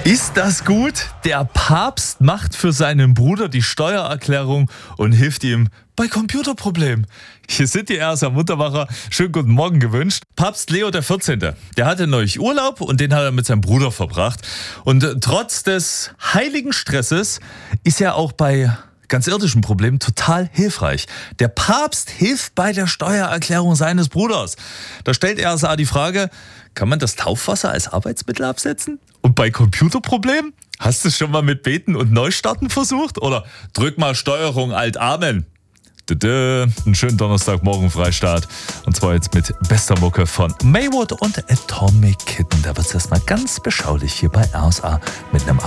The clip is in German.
Ist das gut? Der Papst macht für seinen Bruder die Steuererklärung und hilft ihm bei Computerproblemen. Hier sind die RSA Muntermacher. Schönen guten Morgen gewünscht. Papst Leo XIV., der hatte neulich Urlaub und den hat er mit seinem Bruder verbracht. Und trotz des heiligen Stresses ist er auch bei ganz irdischen Problemen total hilfreich. Der Papst hilft bei der Steuererklärung seines Bruders. Da stellt RSA die Frage, kann man das Taufwasser als Arbeitsmittel absetzen? Und bei Computerproblemen? Hast du es schon mal mit Beten und Neustarten versucht? Oder drück mal Steuerung Alt Amen. Einen schönen Donnerstagmorgen Freistaat. Und zwar jetzt mit bester Mucke von Maywood und Atomic Kitten. Da wird es erstmal ganz beschaulich hier bei RSA mit einem